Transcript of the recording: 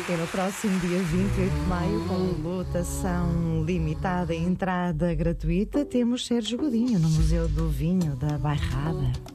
E no próximo dia 28 de maio, com lotação limitada e entrada gratuita, temos Sérgio Godinho no Museu do Vinho da Bairrada.